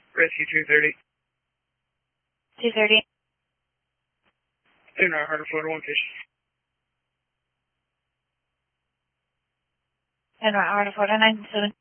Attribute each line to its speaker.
Speaker 1: Rescue 230.
Speaker 2: 230.
Speaker 1: In our Heart of Florida 150.
Speaker 2: In our Heart of Florida 97.